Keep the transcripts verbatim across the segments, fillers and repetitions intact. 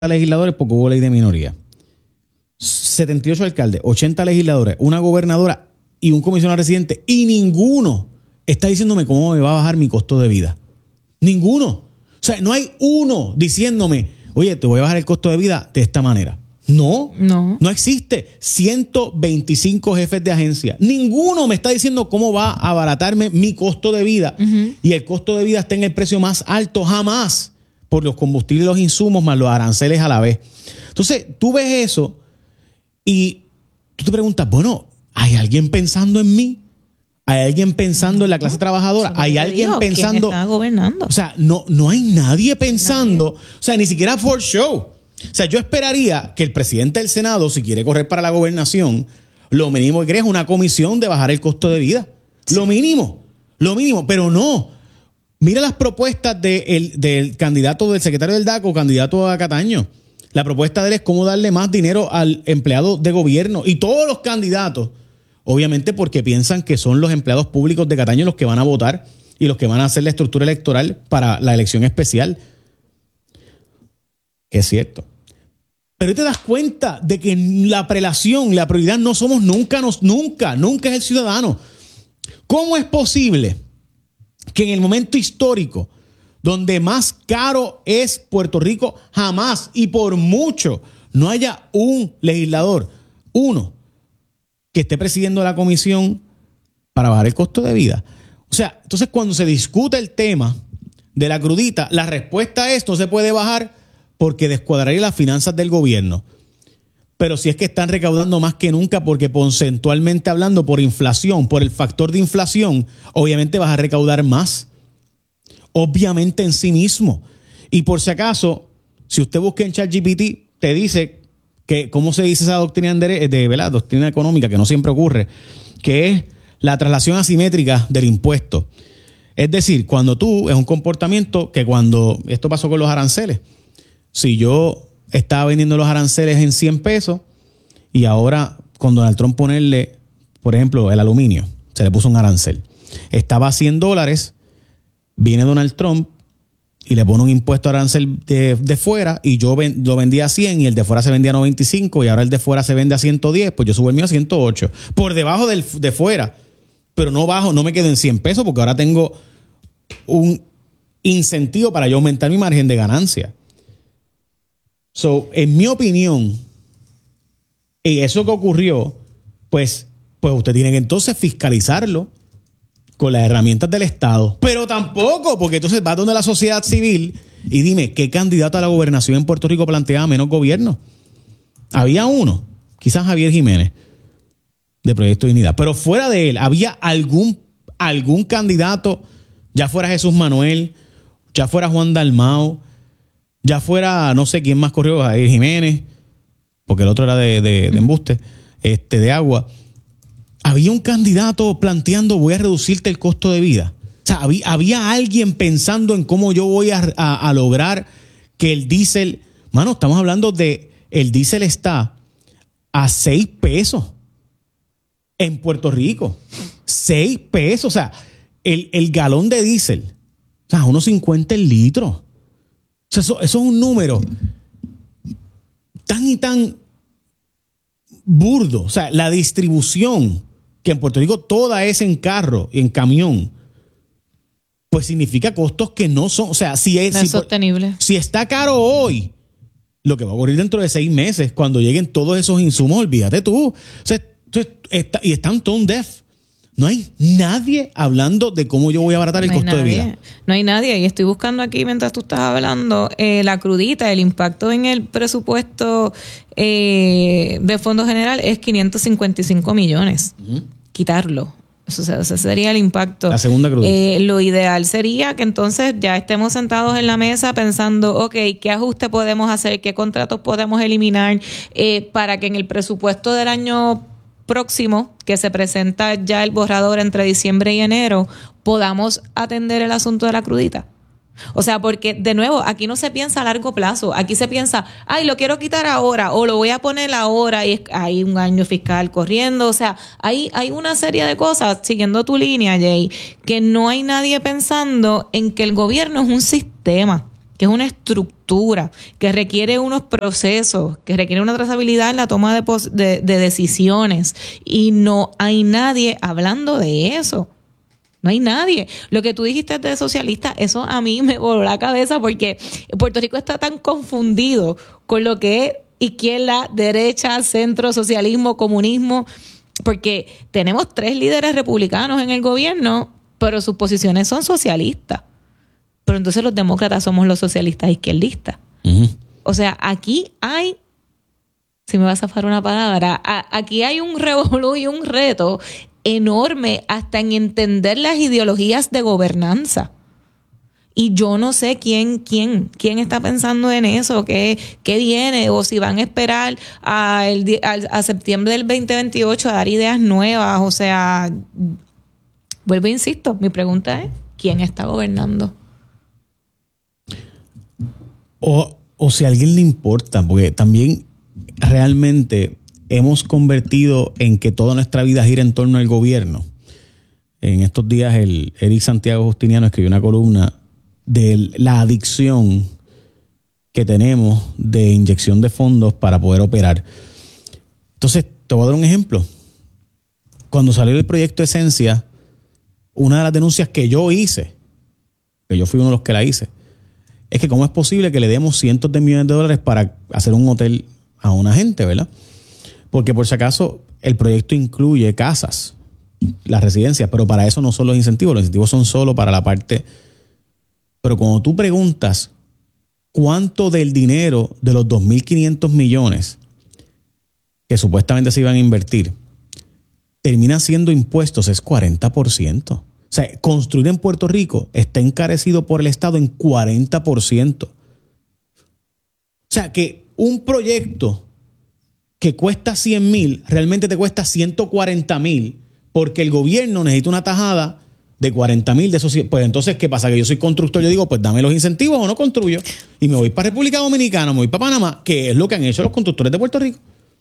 legisladores porque hubo ley de minoría. setenta y ocho alcaldes, ochenta legisladores, una gobernadora y un comisionado residente, y ninguno está diciéndome cómo me va a bajar mi costo de vida. Ninguno. O sea, no hay uno diciéndome, oye, te voy a bajar el costo de vida de esta manera. No, no, no existe. ciento veinticinco jefes de agencia. Ninguno me está diciendo cómo va a abaratarme mi costo de vida. Uh-huh. Y el costo de vida está en el precio más alto jamás por los combustibles y los insumos más los aranceles a la vez. Entonces, tú ves eso y tú te preguntas, bueno, ¿hay alguien pensando en mí? ¿Hay alguien pensando en la clase trabajadora? ¿Hay alguien digo, pensando? ¿quién está gobernando? O sea, no, no hay nadie pensando. Nadie. O sea, ni siquiera for show. O sea, yo esperaría que el presidente del Senado, si quiere correr para la gobernación, lo mínimo que quiere es una comisión de bajar el costo de vida. Sí. Lo mínimo. Lo mínimo. Pero no. Mira las propuestas de el, del candidato, del secretario del D A C O, candidato a Cataño. La propuesta de él es cómo darle más dinero al empleado de gobierno. Y todos los candidatos, obviamente porque piensan que son los empleados públicos de Cataño los que van a votar y los que van a hacer la estructura electoral para la elección especial. Es cierto. Pero te das cuenta de que la prelación, la prioridad no somos nunca, nos, nunca, nunca es el ciudadano. ¿Cómo es posible que en el momento histórico donde más caro es Puerto Rico, jamás y por mucho no haya un legislador, uno, que esté presidiendo la comisión para bajar el costo de vida? O sea, entonces cuando se discute el tema de la crudita, la respuesta es no se puede bajar porque descuadraría las finanzas del gobierno. Pero si es que están recaudando más que nunca, porque porcentualmente hablando, por inflación, por el factor de inflación, obviamente vas a recaudar más. Obviamente en sí mismo. Y por si acaso, si usted busca en ChatGPT, te dice que, ¿cómo se dice esa doctrina de, de ¿verdad? Doctrina económica, que no siempre ocurre, que es la traslación asimétrica del impuesto. Es decir, cuando tú, es un comportamiento que cuando, esto pasó con los aranceles, si yo estaba vendiendo los aranceles en cien pesos y ahora con Donald Trump ponerle, por ejemplo, el aluminio, se le puso un arancel, estaba a cien dólares, viene Donald Trump y le pone un impuesto arancel de, de fuera y yo ven, lo vendía a cien y el de fuera se vendía a noventa y cinco y ahora el de fuera se vende a ciento diez, pues yo subo el mío a ciento ocho, por debajo del, de fuera, pero no bajo, no me quedo en cien pesos porque ahora tengo un incentivo para yo aumentar mi margen de ganancia. So, en mi opinión, y eso que ocurrió, pues, pues usted tiene que entonces fiscalizarlo con las herramientas del Estado. Pero tampoco, porque entonces va donde la sociedad civil y dime, ¿qué candidato a la gobernación en Puerto Rico planteaba menos gobierno? Había uno, quizás Javier Jiménez, de Proyecto de Dignidad. Pero fuera de él, ¿había algún, algún candidato, ya fuera Jesús Manuel, ya fuera Juan Dalmau, ya fuera, no sé quién más corrió, Javier Jiménez, porque el otro era de, de, de embuste, este, de agua? Había un candidato planteando, voy a reducirte el costo de vida. O sea, había, había alguien pensando en cómo yo voy a, a, a lograr que el diésel, mano, estamos hablando de, el diésel está a seis pesos en Puerto Rico. seis pesos, o sea, el, el galón de diésel, o sea, unos cincuenta el litro. O sea, eso, eso es un número tan y tan burdo. O sea, la distribución, que en Puerto Rico toda es en carro y en camión, pues significa costos que no son, o sea, si es, no si, es sostenible. Si está caro hoy, lo que va a ocurrir dentro de seis meses, cuando lleguen todos esos insumos, olvídate tú. O sea, está, y están tone deaf. No hay nadie hablando de cómo yo voy a abaratar el no costo de vida. No hay nadie. Y estoy buscando aquí, mientras tú estás hablando, eh, la crudita, el impacto en el presupuesto eh, de Fondo General es quinientos cincuenta y cinco millones. Uh-huh. Quitarlo. Eso, o sea, ese sería el impacto. La segunda crudita. Eh, lo ideal sería que entonces ya estemos sentados en la mesa pensando, ok, ¿qué ajuste podemos hacer? ¿Qué contratos podemos eliminar? Eh, para que en el presupuesto del año próximo, que se presenta ya el borrador entre diciembre y enero, podamos atender el asunto de la crudita. O sea, porque de nuevo, aquí no se piensa a largo plazo, aquí se piensa, ay, lo quiero quitar ahora o lo voy a poner ahora y hay un año fiscal corriendo. O sea, hay, hay una serie de cosas, siguiendo tu línea, Jay, que no hay nadie pensando en que el gobierno es un sistema, que es una estructura estructura, que requiere unos procesos, que requiere una trazabilidad en la toma de, pos- de, de decisiones. Y no hay nadie hablando de eso. No hay nadie. Lo que tú dijiste de socialista, eso a mí me voló la cabeza porque Puerto Rico está tan confundido con lo que es izquierda, derecha, centro, socialismo, comunismo, porque tenemos tres líderes republicanos en el gobierno, pero sus posiciones son socialistas. Pero entonces los demócratas somos los socialistas izquierdistas. Uh-huh. O sea, aquí hay, si me vas a zafar una palabra, a, aquí hay un revolú y un reto enorme hasta en entender las ideologías de gobernanza. Y yo no sé quién, quién, quién está pensando en eso, qué, qué viene, o si van a esperar a, el, a, a septiembre del veinte veintiocho a dar ideas nuevas. O sea, vuelvo e insisto, mi pregunta es, ¿quién está gobernando? O, o si a alguien le importa, porque también realmente hemos convertido en que toda nuestra vida gira en torno al gobierno. En estos días el Eric Santiago Justiniano escribió una columna de la adicción que tenemos de inyección de fondos para poder operar. Entonces, te voy a dar un ejemplo. Cuando salió el proyecto Esencia, una de las denuncias que yo hice, que yo fui uno de los que la hice, es que cómo es posible que le demos cientos de millones de dólares para hacer un hotel a una gente, ¿verdad? Porque por si acaso el proyecto incluye casas, las residencias, pero para eso no son los incentivos, los incentivos son solo para la parte. Pero cuando tú preguntas cuánto del dinero de los dos mil quinientos millones que supuestamente se iban a invertir termina siendo impuestos, es cuarenta por ciento. O sea, construir en Puerto Rico está encarecido por el Estado en cuarenta por ciento. O sea, que un proyecto que cuesta cien mil, realmente te cuesta ciento cuarenta mil, porque el gobierno necesita una tajada de cuarenta mil de esos. Pues entonces, ¿qué pasa? Que yo soy constructor, yo digo, pues dame los incentivos o no construyo. Y me voy para República Dominicana, me voy para Panamá, que es lo que han hecho los constructores de Puerto Rico.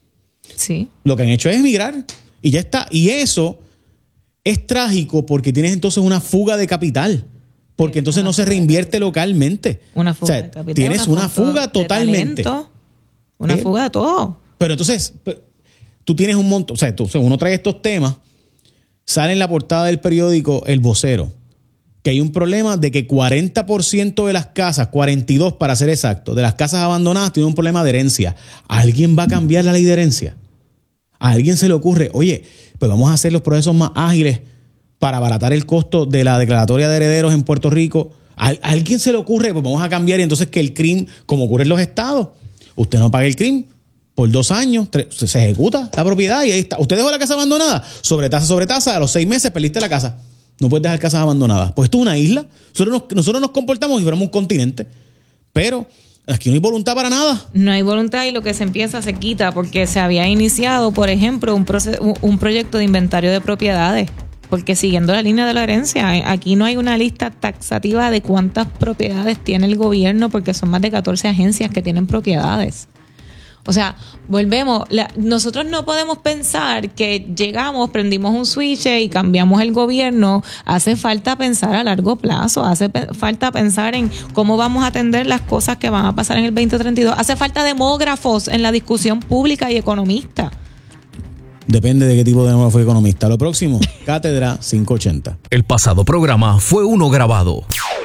Sí. Lo que han hecho es emigrar. Y ya está. Y eso es trágico porque tienes entonces una fuga de capital. Porque entonces no se reinvierte localmente. Una fuga o sea, de capital. Tienes una, una fuga de totalmente. Talento, una ¿Eh? fuga de todo. Pero entonces, tú tienes un montón. O sea, tú, uno trae estos temas, sale en la portada del periódico El Vocero, que hay un problema de que cuarenta por ciento de las casas, cuarenta y dos para ser exacto, de las casas abandonadas tienen un problema de herencia. ¿Alguien va a cambiar la ley de herencia? ¿A alguien se le ocurre, oye, pues vamos a hacer los procesos más ágiles para abaratar el costo de la declaratoria de herederos en Puerto Rico? ¿A alguien se le ocurre, pues vamos a cambiar y entonces que el C R I M, como ocurre en los estados, usted no paga el C R I M por dos años, tres, se ejecuta la propiedad y ahí está. Usted dejó la casa abandonada, sobre tasa, sobre tasa, a los seis meses perdiste la casa. No puedes dejar casas abandonadas. Pues esto es una isla. Nosotros nos, nosotros nos comportamos si fuéramos un continente. Pero aquí no hay voluntad para nada. No hay voluntad y lo que se empieza se quita porque se había iniciado, por ejemplo, un, proceso, un proyecto de inventario de propiedades. Porque siguiendo la línea de la herencia, aquí no hay una lista taxativa de cuántas propiedades tiene el gobierno porque son más de catorce agencias que tienen propiedades. O sea, volvemos, la, nosotros no podemos pensar que llegamos, prendimos un switch y cambiamos el gobierno. Hace falta pensar a largo plazo, hace pe- falta pensar en cómo vamos a atender las cosas que van a pasar en el veinte treinta y dos. Hace falta demógrafos en la discusión pública y economistas. Depende de qué tipo de demógrafo economista. Lo próximo, Cátedra quinientos ochenta. El pasado programa fue uno grabado.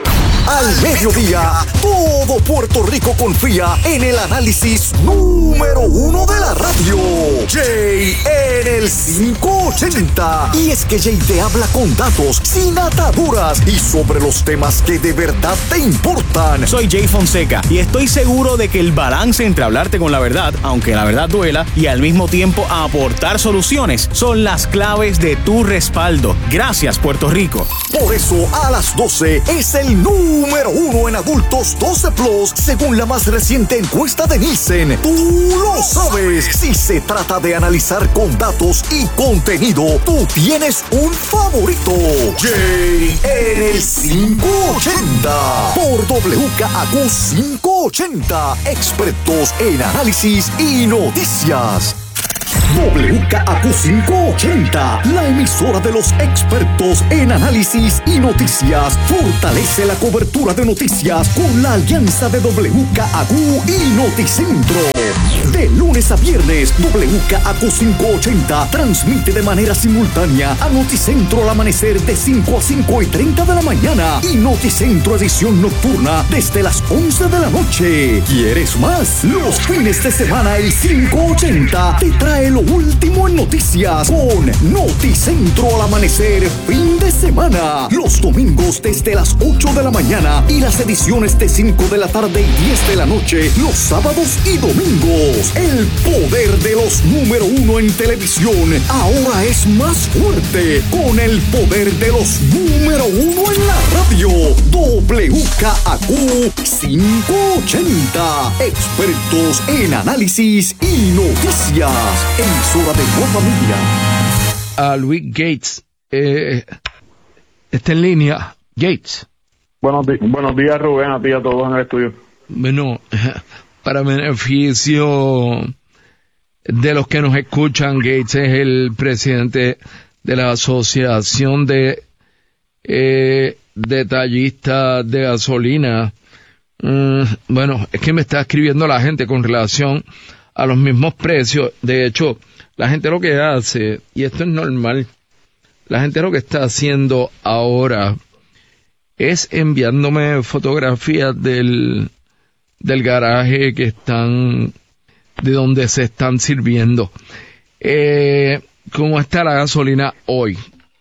Al mediodía, todo Puerto Rico confía en el análisis número uno de la radio. Jay en el quinientos ochenta. Y es que Jay te habla con datos, sin ataduras y sobre los temas que de verdad te importan. Soy Jay Fonseca y estoy seguro de que el balance entre hablarte con la verdad, aunque la verdad duela, y al mismo tiempo aportar soluciones son las claves de tu respaldo. Gracias, Puerto Rico. Por eso, a las doce es el número número uno en adultos doce plus, según la más reciente encuesta de Nielsen. Tú lo sabes. Si se trata de analizar con datos y contenido, tú tienes un favorito. Jay en el quinientos ochenta. Por W K A Q quinientos ochenta. Expertos en análisis y noticias. W K A Q quinientos ochenta, la emisora de los expertos en análisis y noticias, fortalece la cobertura de noticias con la alianza de W K A Q y Noticentro. De lunes a viernes, W K A Q quinientos ochenta transmite de manera simultánea a Noticentro al amanecer de cinco a cinco y treinta de la mañana y Noticentro edición nocturna desde las once de la noche. ¿Quieres más? Los fines de semana el quinientos ochenta te trae lo último en noticias con Noticentro al amanecer fin de semana. Los domingos desde las ocho de la mañana y las ediciones de cinco de la tarde y diez de la noche los sábados y domingos. El poder de los número uno en televisión ahora es más fuerte con el poder de los número uno en la radio. W K A Q quinientos ochenta, expertos en análisis y noticias. Emisora de tu familia. A Luis Gates, eh, está en línea. Gates. Buenos, di- buenos días, Rubén, a ti y a todos en el estudio. Bueno, para beneficio de los que nos escuchan, Gates es el presidente de la Asociación de eh, Detallistas de Gasolina. Mm, bueno, es que me está escribiendo la gente con relación a los mismos precios. De hecho, la gente lo que hace, y esto es normal, la gente lo que está haciendo ahora es enviándome fotografías del, del garaje que están, de donde se están sirviendo. Eh, ¿Cómo está la gasolina hoy?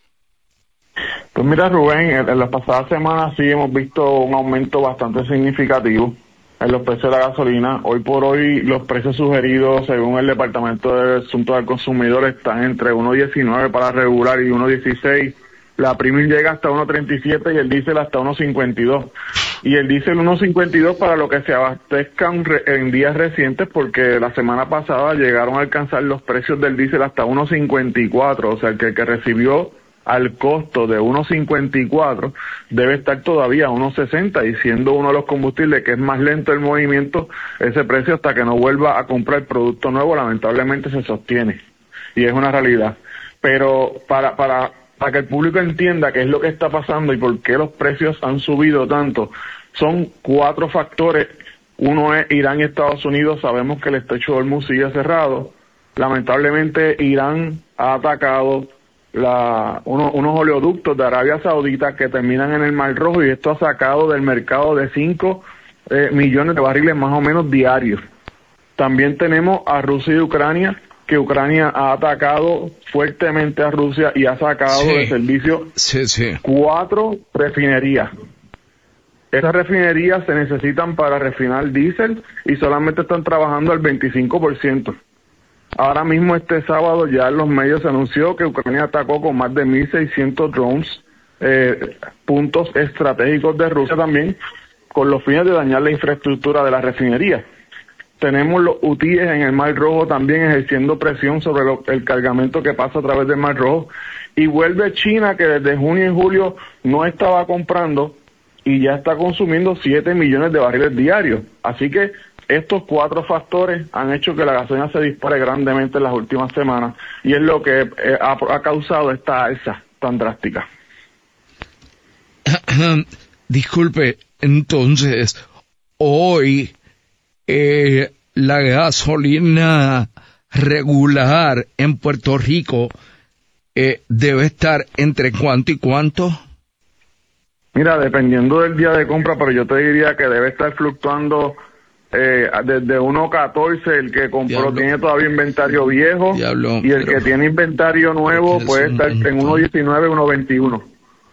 Pues mira, Rubén, en, en las pasadas semanas sí hemos visto un aumento bastante significativo en los precios de la gasolina. Hoy por hoy los precios sugeridos según el Departamento de Asuntos del Consumidor están entre uno diecinueve para regular y uno dieciséis. La premium llega hasta uno treinta y siete y el diésel hasta uno cincuenta y dos. Y el diésel uno cincuenta y dos para lo que se abastezcan re- en días recientes, porque la semana pasada llegaron a alcanzar los precios del diésel hasta uno cincuenta y cuatro. O sea, que el que recibió al costo de uno cincuenta y cuatro debe estar todavía a uno sesenta, y siendo uno de los combustibles que es más lento el movimiento, ese precio hasta que no vuelva a comprar producto nuevo lamentablemente se sostiene, y es una realidad. Pero para para para que el público entienda qué es lo que está pasando y por qué los precios han subido tanto, son cuatro factores. Uno es Irán y Estados Unidos. Sabemos que el estrecho de Hormuz sigue cerrado. Lamentablemente Irán ha atacado La, uno, unos oleoductos de Arabia Saudita que terminan en el Mar Rojo, y esto ha sacado del mercado de cinco eh, millones de barriles más o menos diarios. También tenemos a Rusia y Ucrania, que Ucrania ha atacado fuertemente a Rusia y ha sacado Sí. de servicio Sí, sí. cuatro refinerías. Esas refinerías se necesitan para refinar diésel y solamente están trabajando al veinticinco por ciento. Ahora mismo, este sábado, ya en los medios se anunció que Ucrania atacó con más de mil seiscientos drones eh, puntos estratégicos de Rusia también, con los fines de dañar la infraestructura de la refinería. Tenemos los hutíes en el Mar Rojo también ejerciendo presión sobre lo, el cargamento que pasa a través del Mar Rojo. Y vuelve China, que desde junio y julio no estaba comprando y ya está consumiendo siete millones de barriles diarios. Así que estos cuatro factores han hecho que la gasolina se dispare grandemente en las últimas semanas, y es lo que eh, ha, ha causado esta alza tan drástica. Disculpe, entonces, hoy eh, la gasolina regular en Puerto Rico eh, debe estar entre cuánto y cuánto. Mira, dependiendo del día de compra, pero yo te diría que debe estar fluctuando eh, desde uno catorce, el que compró Diablo. tiene todavía inventario viejo, Diablo, y el pero- que tiene inventario nuevo Tienes puede un estar en montón. uno diecinueve, uno veintiuno.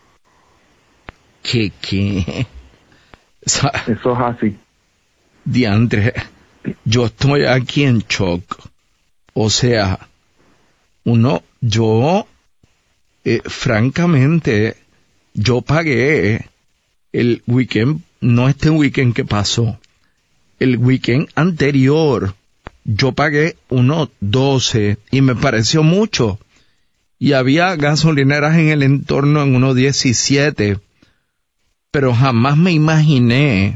¿Qué, qué? Sa- Eso es así. Diantre, yo estoy aquí en shock. O sea, uno, yo, eh, francamente, yo pagué el weekend, no este weekend que pasó, el weekend anterior, yo pagué uno doce y me pareció mucho. Y había gasolineras en el entorno en uno diecisiete, pero jamás me imaginé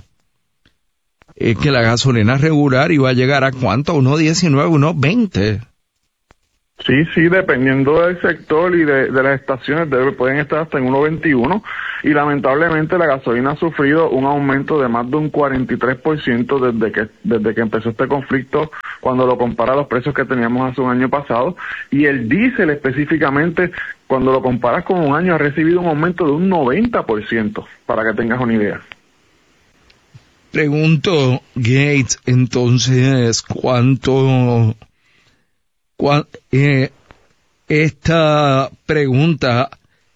eh, que la gasolina regular iba a llegar a cuánto, uno diecinueve, uno veinte. Sí, sí, dependiendo del sector y de, de las estaciones, debe, pueden estar hasta en uno veintiuno, y lamentablemente la gasolina ha sufrido un aumento de más de un cuarenta y tres por ciento desde que desde que empezó este conflicto, cuando lo compara a los precios que teníamos hace un año pasado, y el diésel específicamente, cuando lo comparas con un año, ha recibido un aumento de un noventa por ciento, para que tengas una idea. Pregunto, Gates, entonces, ¿cuánto... Cuando, eh, esta pregunta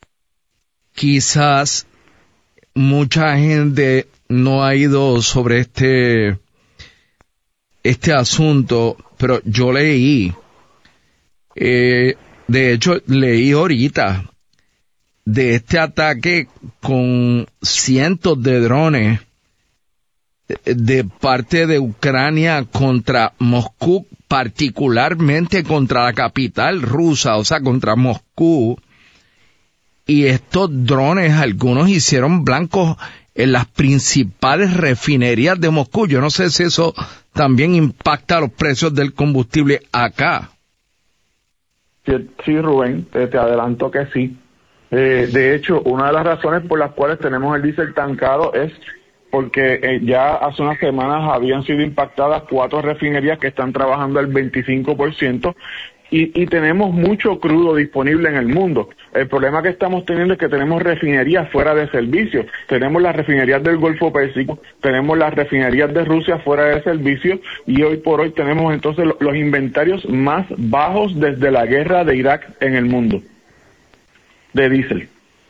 quizás mucha gente no ha ido sobre este este asunto, pero yo leí, eh, de hecho leí ahorita de este ataque con cientos de drones de parte de Ucrania contra Moscú, particularmente contra la capital rusa, o sea, contra Moscú. Y estos drones, algunos hicieron blancos en las principales refinerías de Moscú. Yo no sé si eso también impacta los precios del combustible acá. Sí, sí, Rubén, te, te adelanto que sí. Eh, de hecho, una de las razones por las cuales tenemos el diésel tan caro es porque eh, ya hace unas semanas habían sido impactadas cuatro refinerías que están trabajando al veinticinco por ciento, y, y tenemos mucho crudo disponible en el mundo. El problema que estamos teniendo es que tenemos refinerías fuera de servicio. Tenemos las refinerías del Golfo Pérsico, tenemos las refinerías de Rusia fuera de servicio, y hoy por hoy tenemos entonces los inventarios más bajos desde la guerra de Irak en el mundo, de diésel.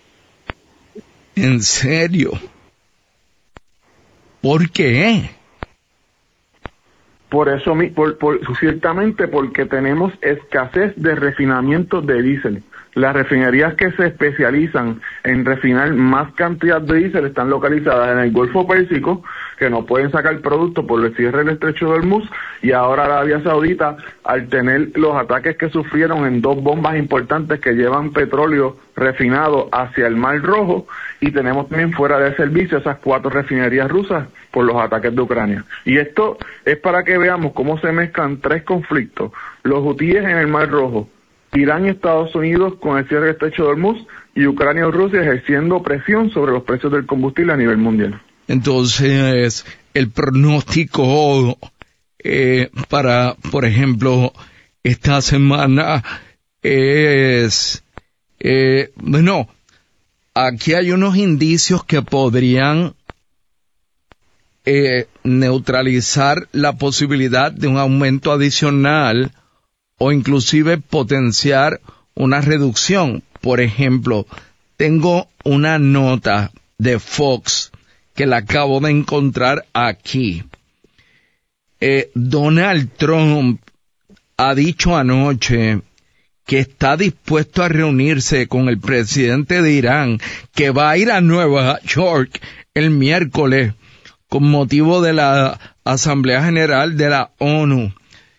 ¿En serio? ¿Por qué? Por eso, por, por, ciertamente porque tenemos escasez de refinamiento de diésel. Las refinerías que se especializan en refinar más cantidad de diésel están localizadas en el Golfo Pérsico, que no pueden sacar producto por el cierre del Estrecho de Hormuz, y ahora Arabia Saudita, al tener los ataques que sufrieron en dos bombas importantes que llevan petróleo refinado hacia el Mar Rojo, y tenemos también fuera de servicio esas cuatro refinerías rusas por los ataques de Ucrania. Y esto es para que veamos cómo se mezclan tres conflictos: los hutíes en el Mar Rojo, Irán y Estados Unidos con el cierre del Estrecho de Hormuz, y Ucrania y Rusia ejerciendo presión sobre los precios del combustible a nivel mundial. Entonces, el pronóstico eh, para, por ejemplo, esta semana es, eh, bueno, aquí hay unos indicios que podrían eh, neutralizar la posibilidad de un aumento adicional o inclusive potenciar una reducción. Por ejemplo, tengo una nota de Fox que la acabo de encontrar aquí. Eh, Donald Trump ha dicho anoche que está dispuesto a reunirse con el presidente de Irán, que va a ir a Nueva York el miércoles con motivo de la Asamblea General de la ONU.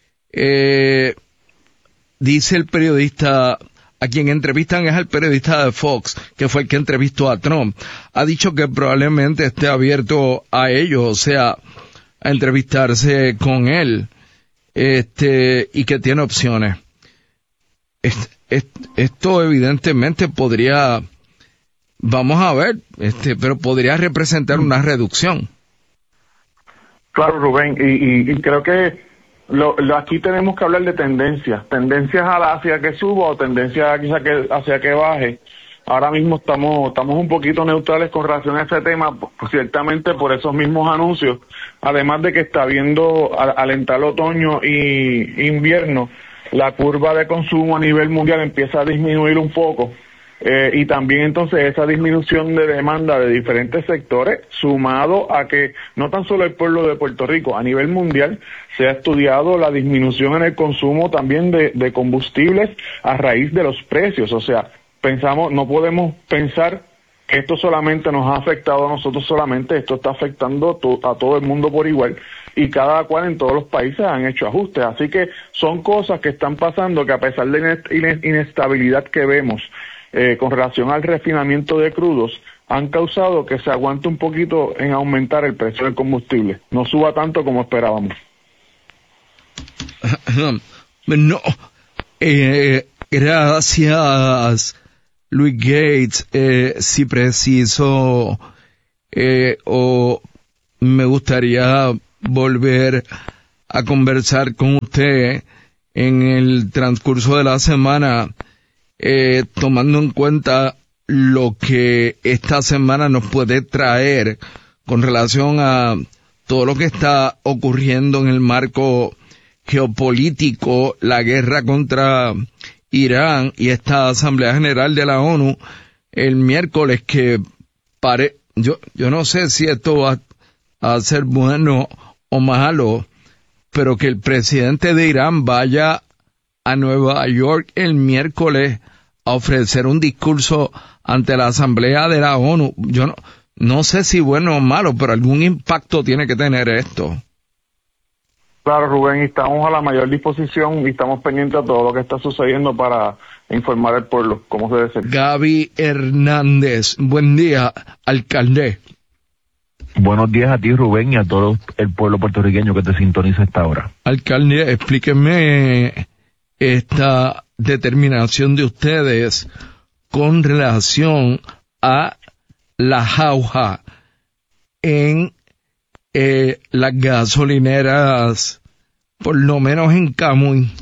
Eh, dice el periodista, a quien entrevistan es al periodista de Fox, que fue el que entrevistó a Trump, ha dicho que probablemente esté abierto a ello, o sea, a entrevistarse con él, este, y que tiene opciones. Est, est, esto evidentemente podría, vamos a ver, este, pero podría representar una reducción. Claro, Rubén, y, y, y creo que Lo, lo, aquí tenemos que hablar de tendencias, tendencias hacia que suba o tendencias hacia que, hacia que baje. Ahora mismo estamos estamos un poquito neutrales con relación a ese tema, pues, ciertamente por esos mismos anuncios, además de que está viendo al, al entrar otoño y invierno, la curva de consumo a nivel mundial empieza a disminuir un poco. Eh, y también entonces esa disminución de demanda de diferentes sectores, sumado a que no tan solo el pueblo de Puerto Rico, a nivel mundial se ha estudiado la disminución en el consumo también de, de combustibles a raíz de los precios. O sea, pensamos, no podemos pensar que esto solamente nos ha afectado a nosotros solamente, esto está afectando to- a todo el mundo por igual, y cada cual en todos los países han hecho ajustes. Así que son cosas que están pasando que, a pesar de la inest- inestabilidad que vemos Eh, con relación al refinamiento de crudos, han causado que se aguante un poquito en aumentar el precio del combustible, no suba tanto como esperábamos. No, Eh, gracias, Luis Gates. Eh, si preciso, eh, o me gustaría volver a conversar con usted en el transcurso de la semana, eh, tomando en cuenta lo que esta semana nos puede traer con relación a todo lo que está ocurriendo en el marco geopolítico, la guerra contra Irán y esta Asamblea General de la ONU el miércoles, que pare, yo, yo no sé si esto va a ser bueno o malo, pero que el presidente de Irán vaya a Nueva York el miércoles a ofrecer un discurso ante la Asamblea de la ONU. Yo no, no sé si bueno o malo, pero algún impacto tiene que tener esto. Claro, Rubén, y estamos a la mayor disposición y estamos pendientes a todo lo que está sucediendo para informar al pueblo cómo se debe ser. Gaby Hernández, buen día, alcalde. Buenos días a ti, Rubén, y a todo el pueblo puertorriqueño que te sintoniza a esta hora. Alcalde, explíqueme esta determinación de ustedes con relación a la jauja en eh, las gasolineras, por lo menos en Camuy.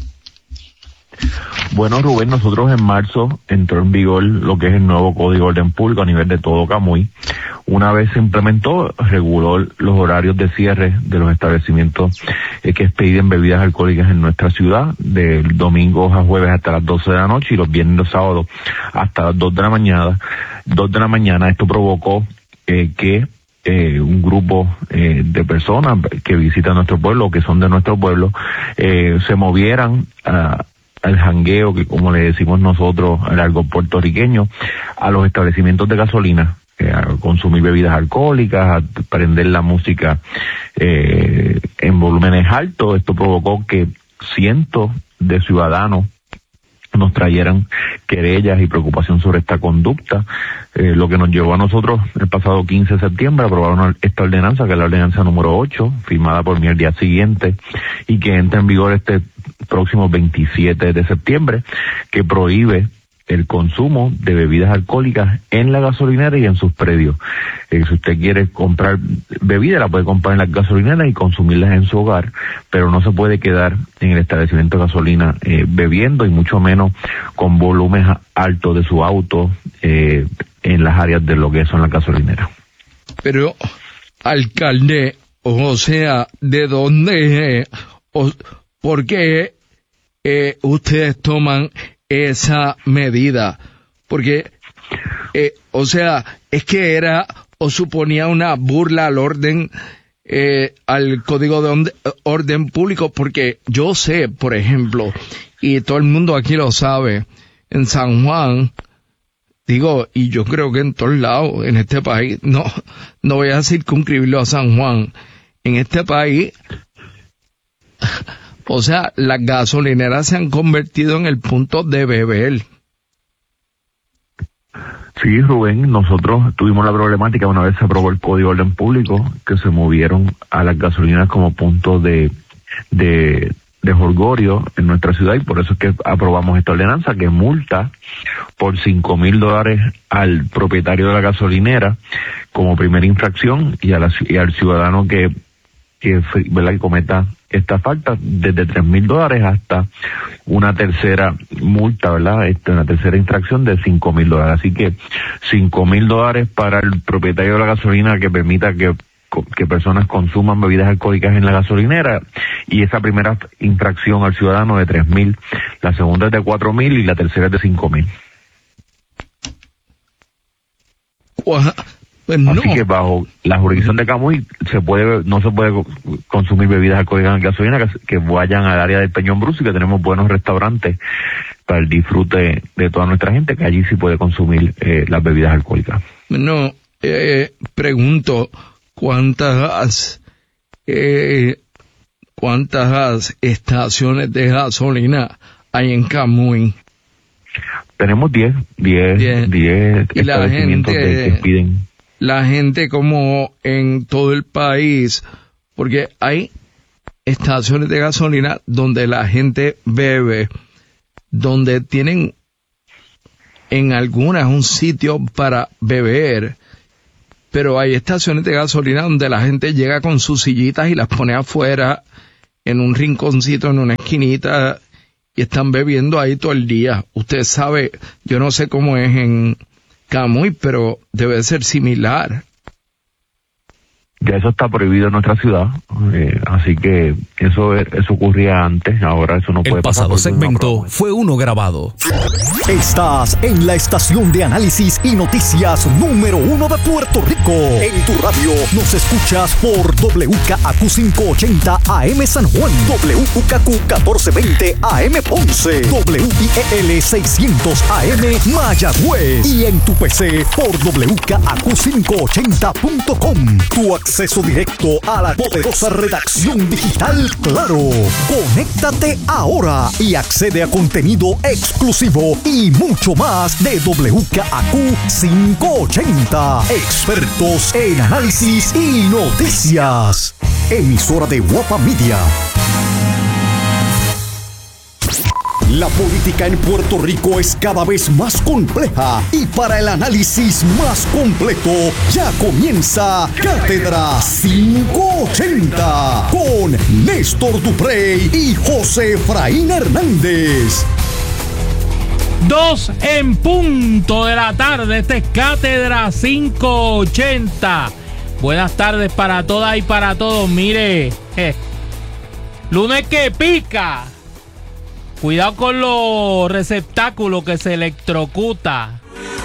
Bueno, Rubén, nosotros en marzo entró en vigor lo que es el nuevo Código de Orden Público a nivel de todo Camuy. Una vez se implementó, reguló los horarios de cierre de los establecimientos eh, que expiden bebidas alcohólicas en nuestra ciudad, del domingo a jueves hasta las doce de la noche y los viernes y los sábados hasta las dos de la mañana. dos de la mañana, esto provocó eh, que eh, un grupo eh, de personas que visitan nuestro pueblo, que son de nuestro pueblo, eh, se movieran a al jangueo, que como le decimos nosotros, al algo puertorriqueño, a los establecimientos de gasolina, eh, a consumir bebidas alcohólicas, a prender la música eh, en volúmenes altos. Esto provocó que cientos de ciudadanos nos trayeran querellas y preocupación sobre esta conducta, eh, lo que nos llevó a nosotros el pasado quince de septiembre a aprobar una, esta ordenanza, que es la ordenanza número ocho, firmada por mí el día siguiente, y que entra en vigor este próximo veintisiete de septiembre, que prohíbe el consumo de bebidas alcohólicas en la gasolinera y en sus predios. Eh, si usted quiere comprar bebida, la puede comprar en las gasolineras y consumirlas en su hogar, pero no se puede quedar en el establecimiento de gasolina eh, bebiendo, y mucho menos con volúmenes altos de su auto eh, en las áreas de lo que son las gasolineras. Pero, alcalde, o sea, ¿de dónde, o, por qué eh, ustedes toman esa medida? Porque, eh, o sea, es que era o suponía una burla al orden, eh, al Código de Orden, orden Público, porque yo sé, por ejemplo, y todo el mundo aquí lo sabe, en San Juan, digo, y yo creo que en todos lados, en este país, no, no voy a circunscribirlo a San Juan, en este país, o sea, las gasolineras se han convertido en el punto de beber. Sí, Rubén, nosotros tuvimos la problemática una vez se aprobó el Código de Orden Público, que se movieron a las gasolineras como punto de, de, de jolgorio en nuestra ciudad, y por eso es que aprobamos esta ordenanza que multa por cinco mil dólares al propietario de la gasolinera como primera infracción, y, a la, y al ciudadano que, que, ¿verdad?, que cometa esta falta, desde tres mil dólares hasta una tercera multa, ¿verdad? Este, una tercera infracción de cinco mil dólares. Así que cinco mil dólares para el propietario de la gasolina que permita que, que personas consuman bebidas alcohólicas en la gasolinera, y esa primera infracción al ciudadano de tres mil, la segunda es de cuatro mil y la tercera es de cinco mil. Pues no. Así que bajo la jurisdicción de Camuy se puede, no se puede consumir bebidas alcohólicas en gasolina, que, que vayan al área del Peñón Bruce, y que tenemos buenos restaurantes para el disfrute de toda nuestra gente, que allí sí puede consumir eh, las bebidas alcohólicas. No, eh, pregunto, ¿cuántas eh, cuántas estaciones de gasolina hay en Camuy? Tenemos diez, diez, diez establecimientos gente, de, que piden. La gente, como en todo el país, porque hay estaciones de gasolina donde la gente bebe, donde tienen en algunas un sitio para beber, pero hay estaciones de gasolina donde la gente llega con sus sillitas y las pone afuera en un rinconcito, en una esquinita, y están bebiendo ahí todo el día. Usted sabe, yo no sé cómo es en Camuy, pero debe ser similar. Ya eso está prohibido en nuestra ciudad, eh, así que eso eso ocurría antes, ahora eso no puede El pasar. pasado segmento fue uno grabado. Estás en la estación de análisis y noticias número uno de Puerto Rico. En tu radio nos escuchas por W K A Q quinientos ochenta A M San Juan, W K A Q catorce veinte A M Ponce, W I E L seiscientos A M Mayagüez y en tu P C por W K A Q quinientos ochenta punto com. Tu acceso directo a la poderosa redacción digital Claro. Conéctate ahora y accede a contenido exclusivo y mucho más de W K A Q quinientos ochenta. Expertos en análisis y noticias. Emisora de Guapa Media. La política en Puerto Rico es cada vez más compleja y para el análisis más completo ya comienza Cátedra quinientos ochenta con Néstor Duprey y José Efraín Hernández. Dos en punto de la tarde, este es Cátedra quinientos ochenta. Buenas tardes para todas y para todos. Mire, eh, lunes que pica. Cuidado con los receptáculos que se electrocuta.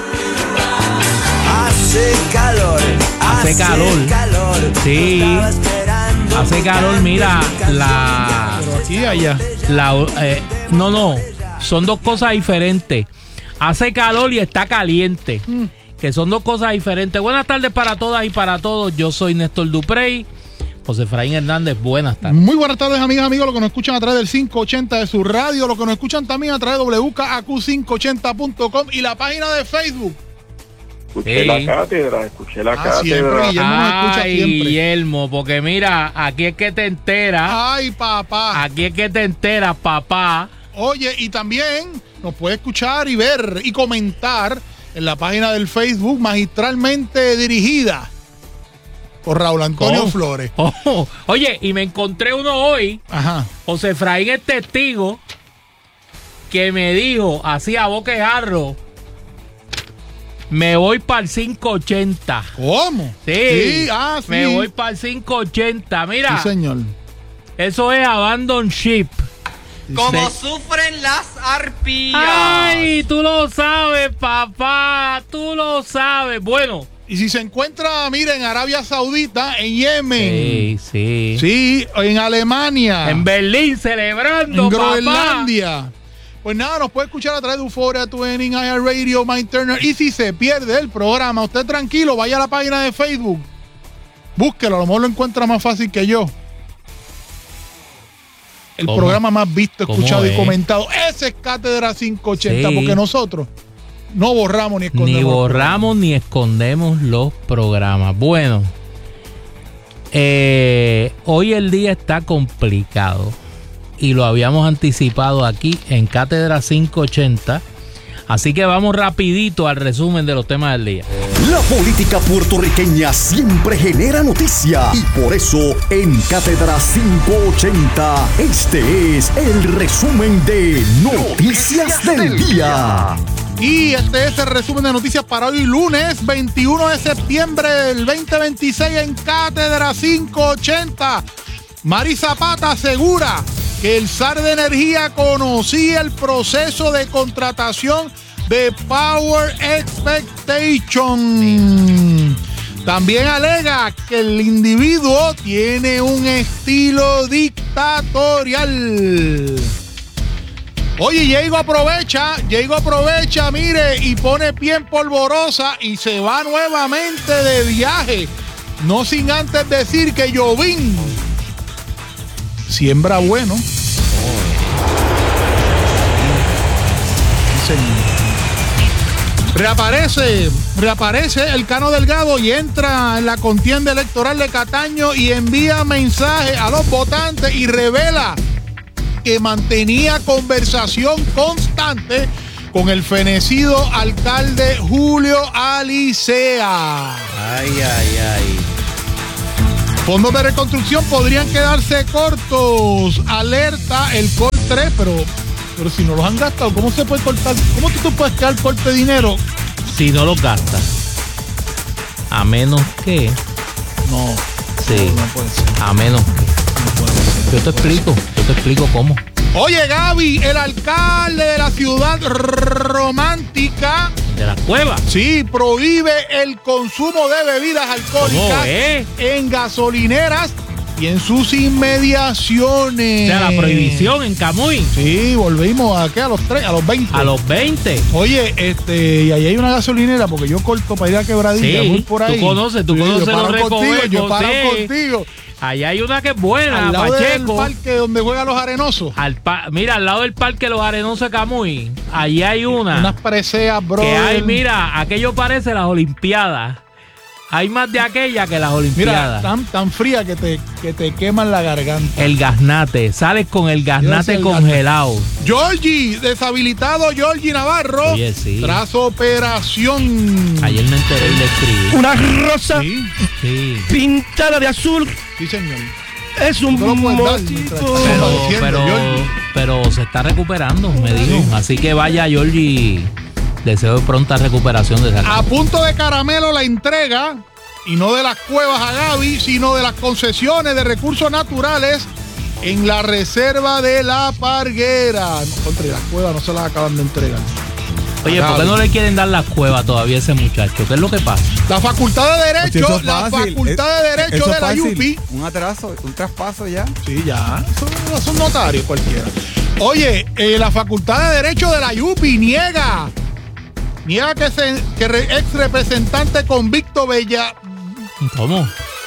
Hace calor. Hace calor. calor. Sí. Hace calor, mira, la... Pero aquí y allá. La, eh, no, no. Son dos cosas diferentes. Hace calor y está caliente. Mm. Que son dos cosas diferentes. Buenas tardes para todas y para todos. Yo soy Néstor Duprey. José Efraín Hernández, buenas tardes. Muy buenas tardes, amigas, amigos, los que nos escuchan a través del quinientos ochenta de su radio, los que nos escuchan también a través de W K A Q quinientos ochenta punto com y la página de Facebook. Escuché sí. la cátedra, escuché la ah, cátedra. Siempre, Guillermo nos escucha Ay, siempre. Guillermo, porque mira, aquí es que te enteras. Ay, papá. Aquí es que te enteras, papá. Oye, y también nos puede escuchar y ver y comentar en la página del Facebook magistralmente dirigida por Raúl Antonio ¿Cómo? Flores. Oh, oye, y me encontré uno hoy. Ajá. José Efraín es testigo que me dijo, así a boquejarro, me voy para el quinientos ochenta. ¿Cómo? Sí, sí, ah, sí. Me voy para el quinientos ochenta. Mira, sí, señor. Eso es Abandon Ship. Como sí. sufren las arpías. Ay, tú lo sabes, papá. Tú lo sabes. Bueno. Y si se encuentra, mira, en Arabia Saudita, en Yemen. Sí, sí. Sí, en Alemania. En Berlín, celebrando, en papá. Groenlandia. Pues nada, nos puede escuchar a través de Euphoria, Twinning, iHeartRadio, My Turner. Y si se pierde el programa, usted tranquilo, vaya a la página de Facebook. Búsquelo, a lo mejor lo encuentra más fácil que yo. El ¿Cómo? programa más visto, escuchado y es? comentado. Ese es Cátedra quinientos ochenta, Sí. porque nosotros no borramos ni escondemos. Ni borramos ni escondemos los programas. Bueno, eh, hoy el día está complicado y lo habíamos anticipado aquí en Cátedra quinientos ochenta. Así que vamos rapidito al resumen de los temas del día. La política puertorriqueña siempre genera noticia y por eso en Cátedra quinientos ochenta este es el resumen de Noticias del Día. Y este es el resumen de noticias para hoy, lunes veintiuno de septiembre del veinte veintiséis en Cátedra quinientos ochenta. Mari Zapata asegura que el S A R de Energía conocía el proceso de contratación de Power Expectation. También alega que el individuo tiene un estilo dictatorial. Oye, Diego aprovecha, Diego aprovecha, mire, y pone pie en polvorosa y se va nuevamente de viaje. No sin antes decir que Jovín siembra bueno. Reaparece, reaparece el Cano Delgado y entra en la contienda electoral de Cataño y envía mensaje a los votantes y revela que mantenía conversación constante con el fenecido alcalde Julio Alicea. Ay, ay, ay. Fondos de reconstrucción podrían quedarse cortos. Alerta el Col tres, pero, pero si no los han gastado, ¿cómo se puede cortar? ¿Cómo tú, tú puedes quedar corto de dinero? Si no los gastas. A menos que... No. Sí. No, no puede ser. A menos que... No puede ser. Yo te explico. Yo te explico cómo. Oye, Gaby, el alcalde de la ciudad romántica... ¿De la cueva? Sí, prohíbe el consumo de bebidas alcohólicas ¿Cómo, eh? en gasolineras y en sus inmediaciones. O sea, la prohibición en Camuy. Sí, volvimos a, ¿qué? A los tres, a los veinte. A los veinte. Oye, este, y ahí hay una gasolinera porque yo corto para ir a Quebradilla, Sí, voy por ahí. tú conoces, tú Sí, conoces yo los paro contigo, recovecos, yo paro sí. contigo. Allá hay una que es buena, Al lado Pacheco. del parque donde juegan los arenosos. Al pa- mira, al lado del parque Los Arenosos de Camuy, allí hay una. Unas preseas, bro. Que hay, mira, aquello parece las Olimpiadas. Hay más de aquella que las Mira, Olimpiadas. tan, tan fría que te, que te queman la garganta. El gaznate, sales con el gaznate el congelado. Georgie, deshabilitado Georgie Navarro. Oye, sí. Tras operación. Ayer me enteré y le escribí. Una rosa Sí, Sí. pintada de azul sí, señor. es un No lo puedes dar mientras motivo. estás Pero, padeciendo, pero, Georgie. pero se está recuperando, me dijo. Así que vaya, Georgie. Deseo pronta recuperación de esa. A punto de caramelo la entrega, y no de las cuevas a Gaby, sino de las concesiones de recursos naturales en la reserva de La Parguera. No, contra, y las cuevas no se las acaban de entregar. Oye, ¿por qué no le quieren dar las cuevas todavía a ese muchacho? ¿Qué es lo que pasa? La Facultad de Derecho, Eso es la fácil. Facultad de Derecho Eso de es la fácil. Yupi. Un atraso, un traspaso ya. Sí, ya. Son, son notarios cualquiera. Oye, eh, la Facultad de Derecho de la Yupi niega. Niega que, se, que re, ex representante convicto Bella. ¿Cómo?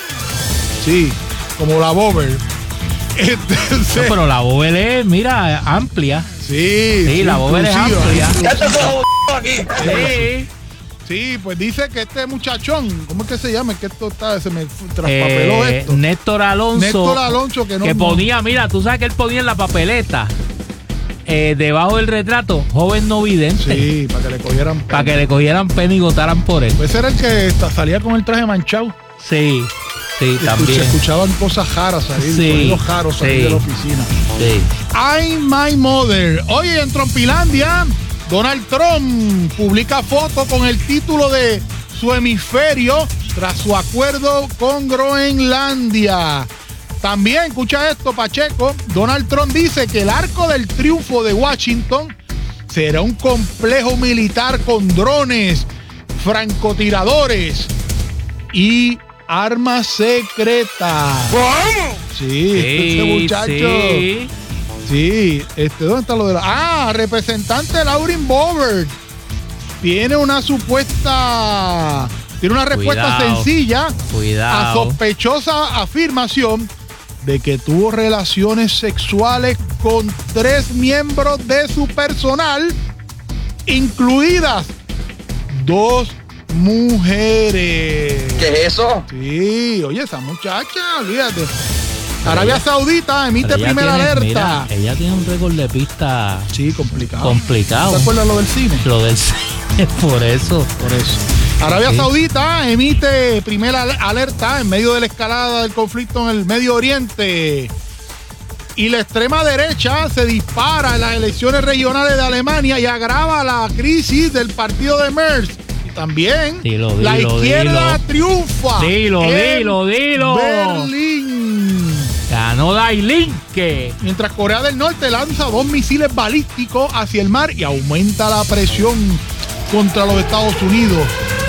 Sí, como la Bober. Este, No, se- pero la Bobel es, mira, amplia. sí, Sí, la Bobel es inclusiva, amplia. inclusiva. Sí. Sí, pues dice que este muchachón, ¿cómo es que se llama? Es que esto está, se me traspapeló Eh, esto. Néstor Alonso. Néstor Alonso, que no. que no- ponía, mira, tú sabes que él ponía en la papeleta, eh, debajo del retrato, joven no vidente. Sí, para que le cogieran. Para que le cogieran pena y votaran por él. Ese era el que esta- salía con el traje manchado. Sí, sí, Y también. Se escuchaban cosas jaras salir, Sí, sonidos jaros salir sí. de la oficina. Sí. I'm my mother. Oye, en Trumpilandia, Donald Trump publica foto con el título de su hemisferio tras su acuerdo con Groenlandia. También, escucha esto, Pacheco, Donald Trump dice que el Arco del Triunfo de Washington será un complejo militar con drones, francotiradores y armas secretas. ¿Cómo? Sí, este muchacho. Sí. Sí, este, ¿dónde está lo de la...? Ah, representante Lauren Boebert tiene una supuesta... Tiene una respuesta Cuidado, sencilla cuidado. a sospechosa afirmación de que tuvo relaciones sexuales con tres miembros de su personal, incluidas dos mujeres. ¿Qué es eso? Sí, oye, esa muchacha, olvídate. Arabia Saudita emite Pero ella primera tiene- alerta. mira, ella tiene un récord de pista Sí, complicado. complicado. ¿Te acuerdas lo del cine? Lo del cine, por eso. Por eso. Arabia Sí. Saudita emite primera al- alerta en medio de la escalada del conflicto en el Medio Oriente. Y la extrema derecha se dispara en las elecciones regionales de Alemania y agrava la crisis del partido de Merz. Y también Dilo, la dilo, izquierda dilo. triunfa. Dilo, en dilo, dilo. Berlín. Ganó Dailin, que Mientras Corea del Norte lanza dos misiles balísticos hacia el mar y aumenta la presión contra los Estados Unidos.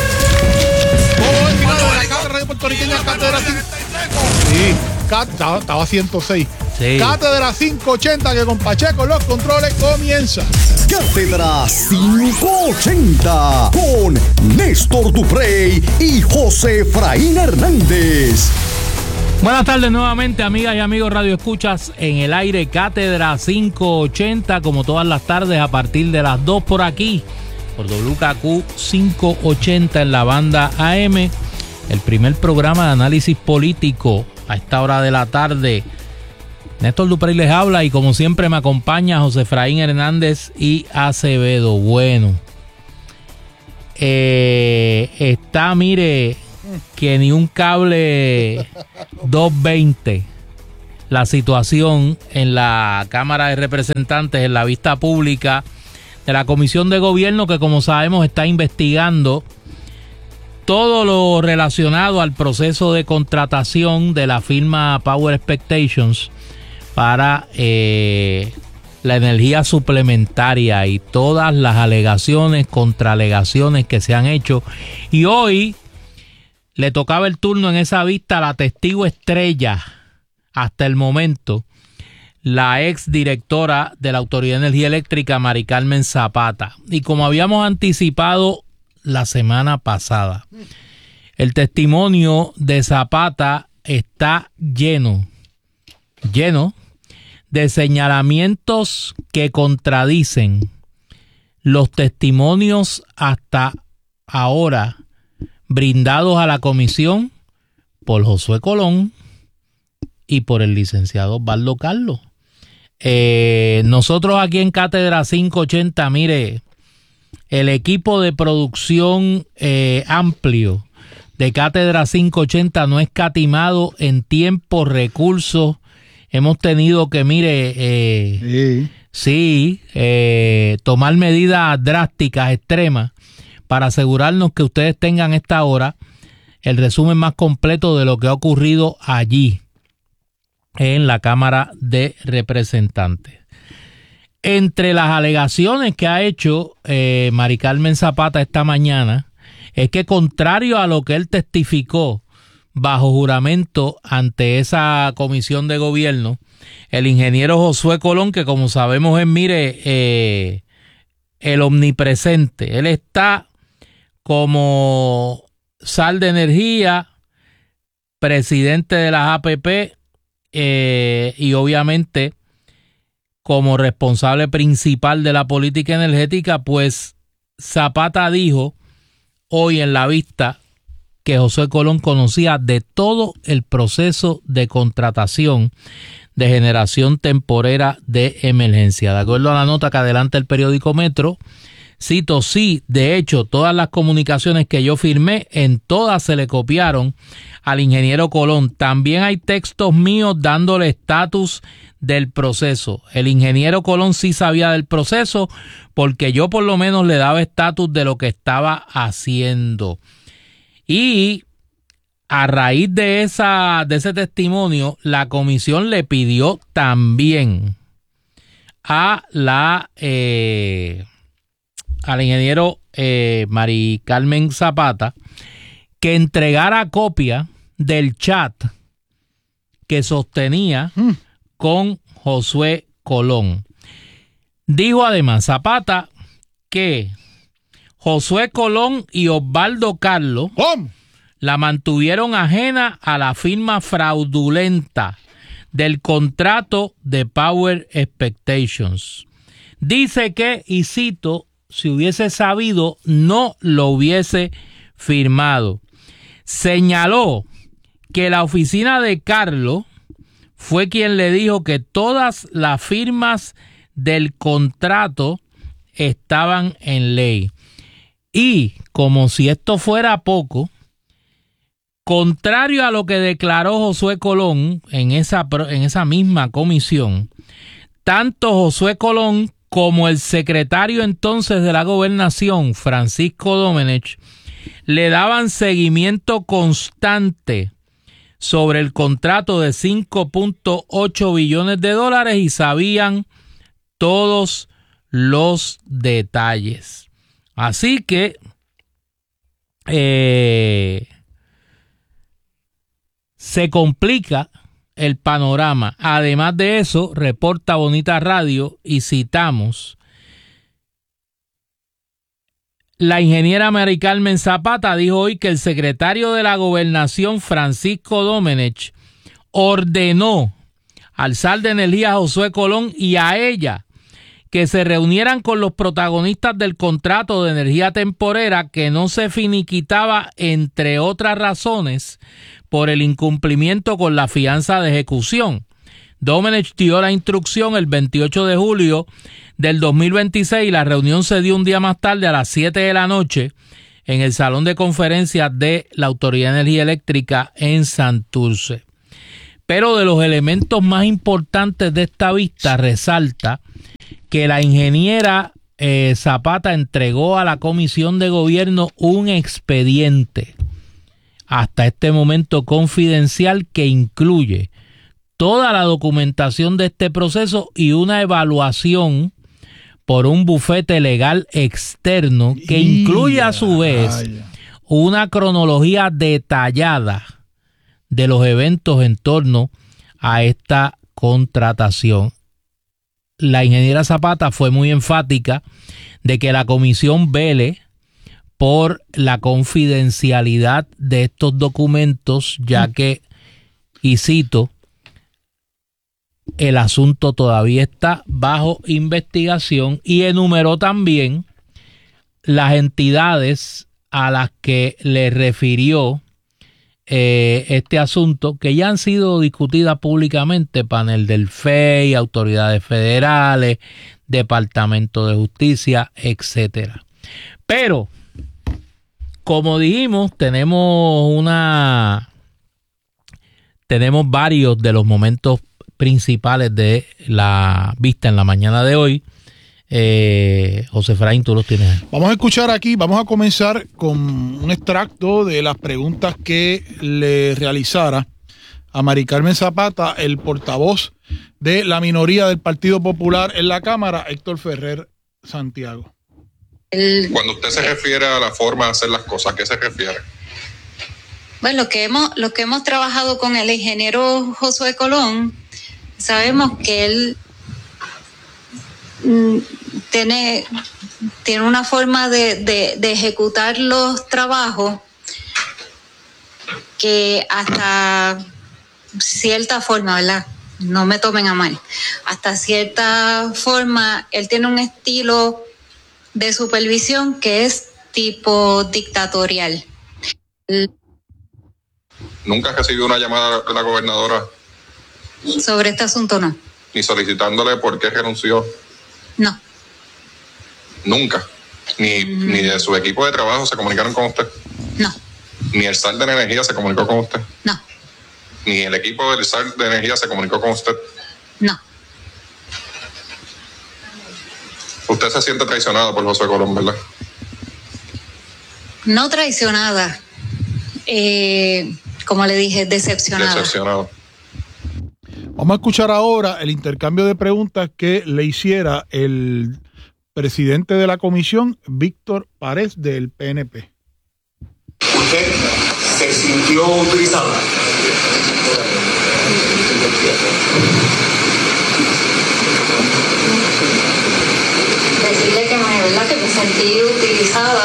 Oh, el final de la Cátedra Radio Puertorriqueña, Cátedra cinco. Sí, Cat- estaba, estaba ciento seis. Sí. Cátedra quinientos ochenta, que con Pacheco en los controles comienza. Cátedra quinientos ochenta con Néstor Duprey y José Efraín Hernández. Buenas tardes nuevamente, amigas y amigos Radio Escuchas, en el aire Cátedra quinientos ochenta, como todas las tardes a partir de las dos por aquí, por W K Q quinientos ochenta en la banda A M, el primer programa de análisis político a esta hora de la tarde Néstor Duprey les habla y como siempre me acompaña José Efraín Hernández y Acevedo. Bueno, eh, está, mire, que ni un cable doscientos veinte la situación en la Cámara de Representantes, en la vista pública de la Comisión de Gobierno, que como sabemos está investigando todo lo relacionado al proceso de contratación de la firma Power Expectations para eh, la energía suplementaria y todas las alegaciones, contraalegaciones que se han hecho. Y hoy le tocaba el turno en esa vista a la testigo estrella hasta el momento, la ex directora de la Autoridad de Energía Eléctrica, Mari Carmen Zapata. Y como habíamos anticipado la semana pasada, el testimonio de Zapata está lleno, lleno de señalamientos que contradicen los testimonios hasta ahora brindados a la comisión por Josué Colón y por el licenciado Osvaldo Carlos. Eh, nosotros aquí en Cátedra quinientos ochenta, mire, el equipo de producción eh, amplio de Cátedra quinientos ochenta no es escatimado en tiempo, recursos. Hemos tenido que, mire, eh, sí, sí eh, tomar medidas drásticas, extremas, para asegurarnos que ustedes tengan a esta hora el resumen más completo de lo que ha ocurrido allí en la Cámara de Representantes. Entre las alegaciones que ha hecho eh, Mari Carmen Zapata esta mañana es que, contrario a lo que él testificó bajo juramento ante esa comisión de gobierno, el ingeniero Josué Colón, que como sabemos es, mire, eh, el omnipresente, él está como Sal de Energía, presidente de las A P P, eh, y obviamente como responsable principal de la política energética. Pues Zapata dijo hoy en la vista que Josué Colón conocía de todo el proceso de contratación de generación temporera de emergencia. De acuerdo a la nota que adelanta el periódico Metro, cito, sí, de hecho, todas las comunicaciones que yo firmé, en todas se le copiaron al ingeniero Colón. También hay textos míos dándole estatus del proceso. El ingeniero Colón sí sabía del proceso porque yo por lo menos le daba estatus de lo que estaba haciendo. Y a raíz de esa de ese testimonio, la comisión le pidió también a la eh, al ingeniero eh, Mari Carmen Zapata que entregara copia del chat que sostenía mm. con Josué Colón. Dijo además Zapata que Josué Colón y Osvaldo Carlos ¿Cómo? la mantuvieron ajena a la firma fraudulenta del contrato de Power Expectations. Dice que, y cito, si hubiese sabido, no lo hubiese firmado. Señaló que la oficina de Carlos fue quien le dijo que todas las firmas del contrato estaban en ley. Y, como si esto fuera poco, contrario a lo que declaró Josué Colón en esa, en esa misma comisión, tanto Josué Colón como el secretario entonces de la Gobernación, Francisco Domenech, le daban seguimiento constante sobre el contrato de cinco punto ocho billones de dólares y sabían todos los detalles. Así que eh, se complica el panorama. Además de eso, reporta Bonita Radio y citamos: la ingeniera Mari Carmen Zapata dijo hoy que el secretario de la Gobernación, Francisco Domenech, ordenó al Sal de Energía Josué Colón y a ella que se reunieran con los protagonistas del contrato de energía temporera, que no se finiquitaba, entre otras razones, por el incumplimiento con la fianza de ejecución. Domenech dio la instrucción el veintiocho de julio del dos mil veintiséis y la reunión se dio un día más tarde a las siete de la noche en el salón de conferencias de la Autoridad de Energía Eléctrica en Santurce. Pero de los elementos más importantes de esta vista resalta que la ingeniera eh, Zapata entregó a la Comisión de Gobierno un expediente hasta este momento confidencial que incluye toda la documentación de este proceso y una evaluación por un bufete legal externo que incluye a su vez una cronología detallada de los eventos en torno a esta contratación. La ingeniera Zapata fue muy enfática de que la comisión vele por la confidencialidad de estos documentos, ya que, y cito, el asunto todavía está bajo investigación, y enumeró también las entidades a las que le refirió eh, este asunto, que ya han sido discutidas públicamente: panel del F E I, autoridades federales, Departamento de Justicia, etcétera. Pero, como dijimos, tenemos una tenemos varios de los momentos principales de la vista en la mañana de hoy. Eh, José Efraín, tú los tienes. Vamos a escuchar aquí, vamos a comenzar con un extracto de las preguntas que le realizara a Mari Carmen Zapata el portavoz de la minoría del Partido Popular en la Cámara, Héctor Ferrer Santiago. Cuando usted se refiere a la forma de hacer las cosas, ¿a qué se refiere? Bueno, lo que hemos, lo que hemos trabajado con el ingeniero Josué Colón, sabemos que él mm, tiene, tiene una forma de, de, de ejecutar los trabajos que hasta cierta forma, ¿verdad? No me tomen a mal. Hasta cierta forma, él tiene un estilo de supervisión que es tipo dictatorial. ¿Nunca recibió una llamada de la gobernadora? Sobre este asunto, no. Ni solicitándole por qué renunció. No. Nunca. Ni, mm. ni de su equipo de trabajo se comunicaron con usted. No. Ni el S A R de Energía se comunicó con usted. No. Ni el equipo del S A R de Energía se comunicó con usted. No. Usted se siente traicionado por José Colón, ¿verdad? No traicionada. Eh, como le dije, decepcionada. Decepcionado. Vamos a escuchar ahora el intercambio de preguntas que le hiciera el presidente de la comisión, Víctor Párez, del P N P. ¿Usted se sintió utilizado? Decirle que me, ¿verdad? que me sentí utilizada.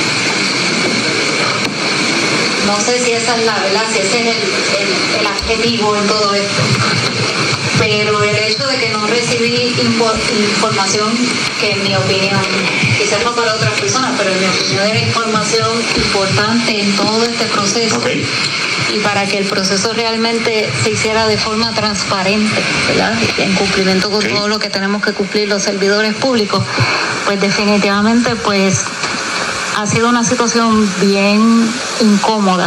No sé si esa es la verdad, si ese es el, el, el adjetivo en todo esto. Pero el hecho de que no recibí info, información que en mi opinión, quizás no para otras personas, pero en mi opinión era información importante en todo este proceso. Okay. Y para que el proceso realmente se hiciera de forma transparente, ¿verdad? En cumplimiento con okay. todo lo que tenemos que cumplir los servidores públicos, pues definitivamente pues ha sido una situación bien incómoda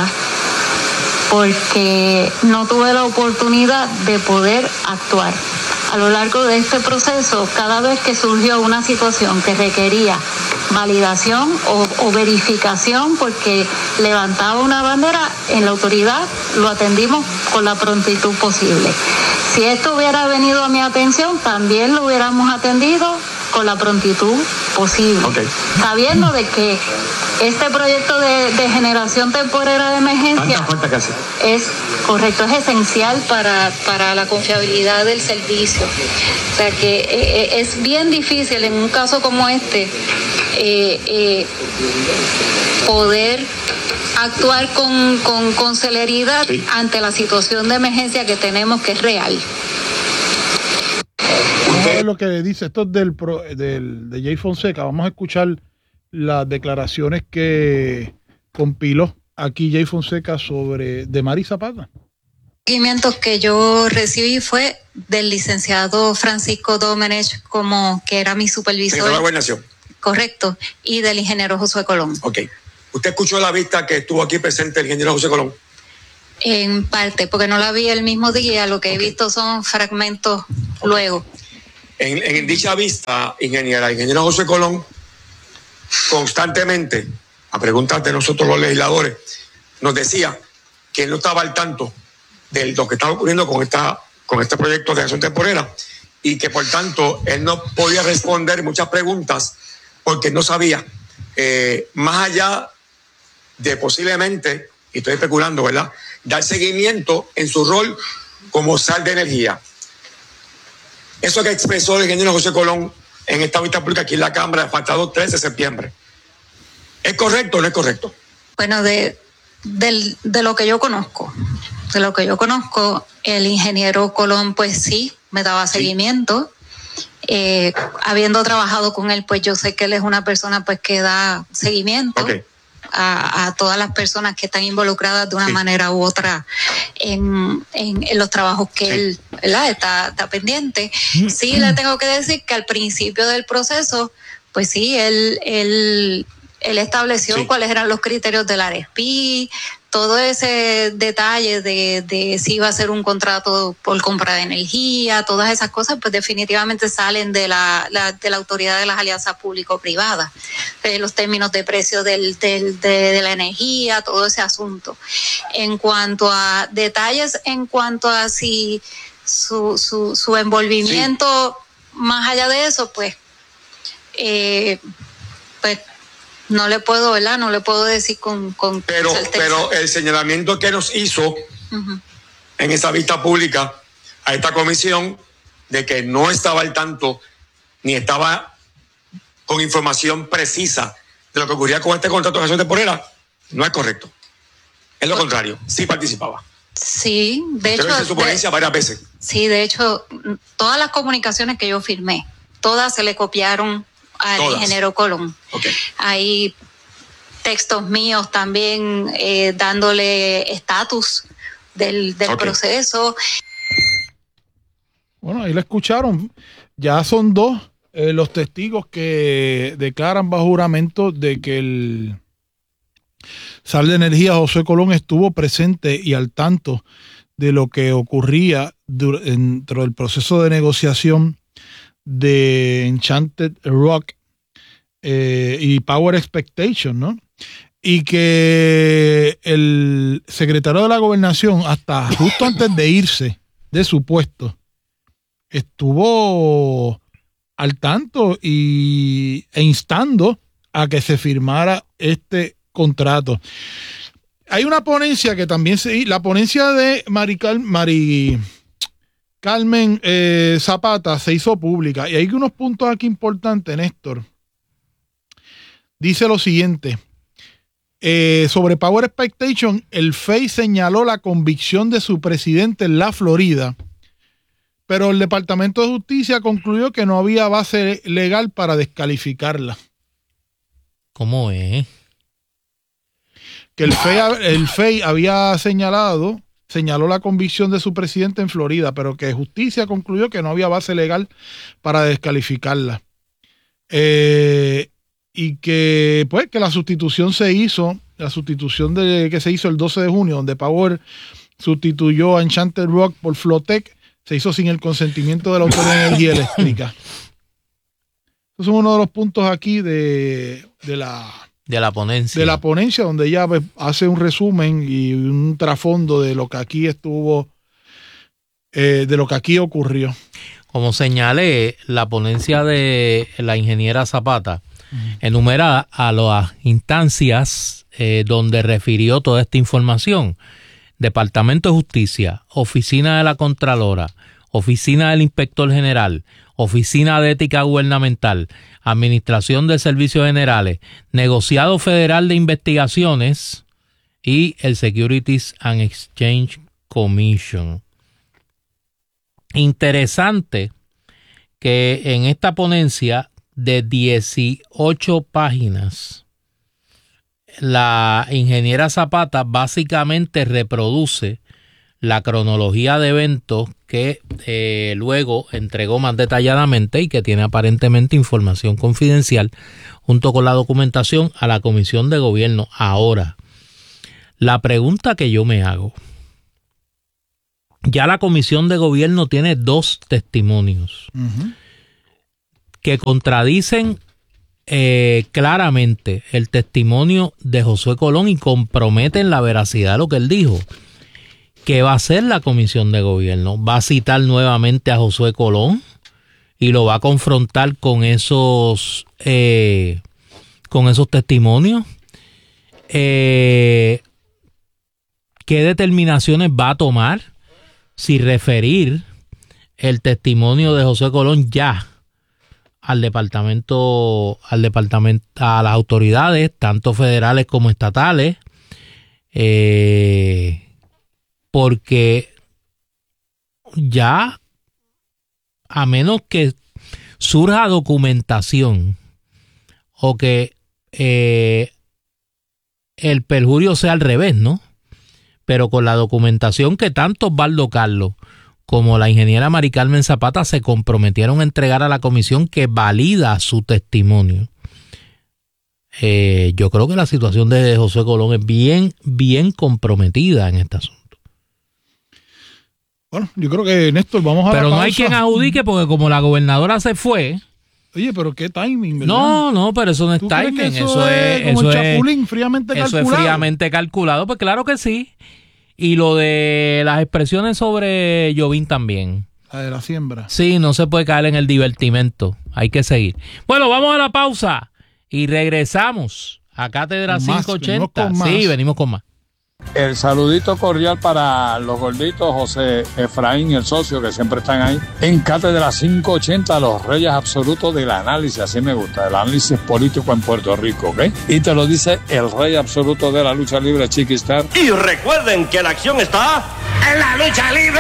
porque no tuve la oportunidad de poder actuar. A lo largo de este proceso, cada vez que surgió una situación que requería validación o, o verificación porque levantaba una bandera en la autoridad, lo atendimos con la prontitud posible. Si esto hubiera venido a mi atención, también lo hubiéramos atendido con la prontitud posible, okay. sabiendo de que este proyecto de, de generación temporera de emergencia es correcto, es esencial para, para la confiabilidad del servicio. O sea que eh, es bien difícil en un caso como este eh, eh, poder actuar con, con, con celeridad sí. ante la situación de emergencia que tenemos, que es real. Vamos a ver lo que dice esto es del, pro, del de Jay Fonseca. Vamos a escuchar las declaraciones que compiló aquí Jay Fonseca sobre de Mari Zapata. seguimientos que yo recibí fue del licenciado Francisco Domenech, como que era mi supervisor. Secretario de la Gobernación. Correcto, y del ingeniero Josué Colón. Ok. ¿Usted escuchó la vista que estuvo aquí presente el ingeniero José Colón? En parte, porque no la vi el mismo día, lo que okay. he visto son fragmentos okay. luego. En, en dicha vista, ingeniera, el ingeniero José Colón constantemente, a preguntas de nosotros los legisladores, nos decía que él no estaba al tanto de lo que estaba ocurriendo con, esta, con este proyecto de acción temporera y que por tanto él no podía responder muchas preguntas porque no sabía, eh, más allá de posiblemente, y estoy especulando, ¿verdad?, dar seguimiento en su rol como sal de energía. Eso que expresó el ingeniero José Colón en esta vista pública aquí en la Cámara el pasado trece de septiembre, ¿es correcto o no es correcto? Bueno, de, de, de lo que yo conozco, de lo que yo conozco, el ingeniero Colón pues sí me daba seguimiento. Eh, habiendo trabajado con él, pues yo sé que él es una persona pues que da seguimiento okay. a, a todas las personas que están involucradas de una sí. manera u otra en, en, en los trabajos que sí. él ¿verdad? Está, está pendiente. Mm. Sí, le tengo que decir que al principio del proceso, pues sí, él, él, él estableció sí. cuáles eran los criterios del Arespi, todo ese detalle de, de si iba a ser un contrato por compra de energía, todas esas cosas, pues definitivamente salen de la, la, de la autoridad de las alianzas público-privadas. Eh, los términos de precio del, del, de, de la energía, todo ese asunto. En cuanto a detalles, en cuanto a si su, su, su envolvimiento, sí. más allá de eso, pues, eh, pues, no le puedo, ¿verdad? No le puedo decir con, con pero, certeza. Pero el señalamiento que nos hizo uh-huh. en esa vista pública a esta comisión de que no estaba al tanto ni estaba con información precisa de lo que ocurría con este contrato de acción temporera, no es correcto. Es lo pues, contrario, sí participaba. Sí, de Usted hecho. Su ponencia de, varias veces. Sí, de hecho, todas las comunicaciones que yo firmé, todas se le copiaron al Todas. ingeniero Colón. Okay. Hay textos míos también eh, dándole estatus del, del okay. proceso. Bueno, ahí lo escucharon. Ya son dos eh, los testigos que declaran bajo juramento de que el sal de energía José Colón estuvo presente y al tanto de lo que ocurría dentro del proceso de negociación de Enchanted Rock eh, y Power Expectation, ¿no? Y que el secretario de la Gobernación, hasta justo antes de irse de su puesto, estuvo al tanto y, e instando a que se firmara este contrato. Hay una ponencia que también se... La ponencia de Marical, Mari... Carmen eh, Zapata se hizo pública y hay unos puntos aquí importantes, Néstor. Dice lo siguiente, eh, sobre Power Expectation, el F E I señaló la convicción de su presidente en la Florida, pero el Departamento de Justicia concluyó que no había base legal para descalificarla. ¿Cómo es? Que el F E I, el F E I había señalado... señaló la convicción de su presidente en Florida, pero que justicia concluyó que no había base legal para descalificarla. Eh, y que pues que la sustitución se hizo, la sustitución de que se hizo el doce de junio, donde Power sustituyó a Enchanted Rock por Flotec, se hizo sin el consentimiento de la Autoridad de Energía Eléctrica. Eso es uno de los puntos aquí de, de la... De la ponencia. De la ponencia, donde ella pues, hace un resumen y un trasfondo de lo que aquí estuvo, eh, de lo que aquí ocurrió. Como señalé, la ponencia de la ingeniera Zapata uh-huh. enumera a las instancias eh, donde refirió toda esta información. Departamento de Justicia, Oficina de la Contralora, Oficina del Inspector General, Oficina de Ética Gubernamental, Administración de Servicios Generales, Negociado Federal de Investigaciones y el Securities and Exchange Commission. Interesante que en esta ponencia de dieciocho páginas, la ingeniera Zapata básicamente reproduce la cronología de eventos que eh, luego entregó más detalladamente y que tiene aparentemente información confidencial junto con la documentación a la Comisión de Gobierno. Ahora, la pregunta que yo me hago, ya la Comisión de Gobierno tiene dos testimonios uh-huh. que contradicen eh, claramente el testimonio de Josué Colón y comprometen la veracidad de lo que él dijo. ¿Qué va a hacer la Comisión de Gobierno? ¿Va a citar nuevamente a Josué Colón y lo va a confrontar con esos eh, con esos testimonios? Eh, ¿Qué determinaciones va a tomar si referir el testimonio de Josué Colón ya al departamento, al departamento, a las autoridades, tanto federales como estatales? Eh, porque ya, a menos que surja documentación o que eh, el perjurio sea al revés, ¿no? Pero con la documentación que tanto Osvaldo Carlos como la ingeniera Mari Carmen Zapata se comprometieron a entregar a la comisión que valida su testimonio. Eh, yo creo que la situación de Josué Colón es bien, bien comprometida en este asunto. Bueno, yo creo que, Néstor, vamos a Pero la no pausa. hay quien adjudique porque como la gobernadora se fue... Oye, pero qué timing, ¿verdad? No, no, pero eso no es ¿Tú crees timing. que eso, eso es, es, como eso el es, chapulín, fríamente eso calculado? es fríamente calculado, pues claro que sí. Y lo de las expresiones sobre Jovín también. La de la siembra. Sí, no se puede caer en el divertimento. Hay que seguir. Bueno, vamos a la pausa y regresamos a Cátedra Más, quinientos ochenta. venimos con más. Sí, venimos con más. El saludito cordial para los gorditos José Efraín y el socio que siempre están ahí en Cátedra quinientos ochenta, los reyes absolutos del análisis. Así me gusta, el análisis político en Puerto Rico, ¿ok? Y te lo dice el rey absoluto de la lucha libre, Chiquistar. Y recuerden que la acción está en la lucha libre.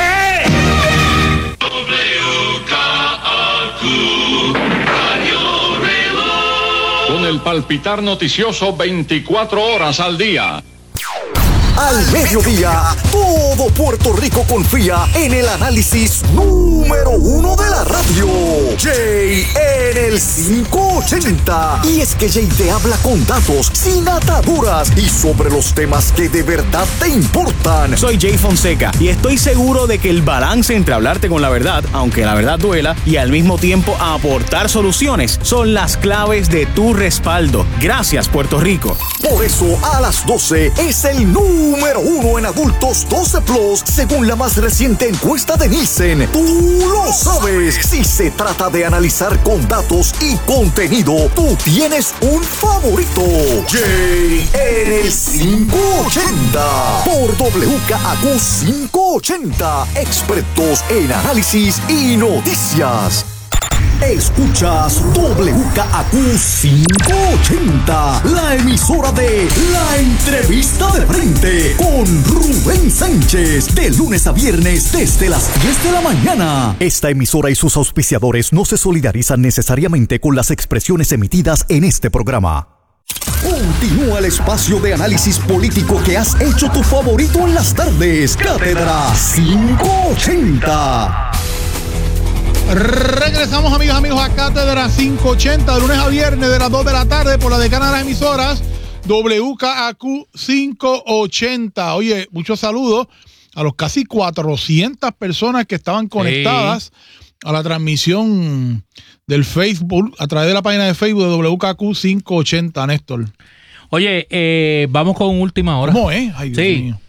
Con el palpitar noticioso veinticuatro horas al día. Al mediodía, todo Puerto Rico confía en el análisis número uno de la radio. Jay en el quinientos ochenta. Y es que Jay te habla con datos, sin ataduras y sobre los temas que de verdad te importan. Soy Jay Fonseca y estoy seguro de que el balance entre hablarte con la verdad, aunque la verdad duela, y al mismo tiempo aportar soluciones son las claves de tu respaldo. Gracias, Puerto Rico. Por eso, a las doce es el número número uno en adultos doce plus, según la más reciente encuesta de Nielsen. Tú lo sabes. Si se trata de analizar con datos y contenido, tú tienes un favorito. Jay en el quinientos ochenta. Por W K A Q quinientos ochenta. Expertos en análisis y noticias. Escuchas W K A Q quinientos ochenta, la emisora de La Entrevista de Frente con Rubén Sánchez, de lunes a viernes desde las diez de la mañana. Esta emisora y sus auspiciadores no se solidarizan necesariamente con las expresiones emitidas en este programa. Continúa el espacio de análisis político que has hecho tu favorito en las tardes. Cátedra quinientos ochenta. Regresamos, amigas, amigos, a Cátedra quinientos ochenta, de lunes a viernes de las dos de la tarde por la decana de las emisoras W K A Q quinientos ochenta. Oye, muchos saludos a los casi cuatrocientas personas que estaban conectadas sí. a la transmisión del Facebook, a través de la página de Facebook de W K A Q quinientos ochenta, Néstor. Oye, eh, vamos con última hora. ¿Cómo es? Ay, Dios sí. mío.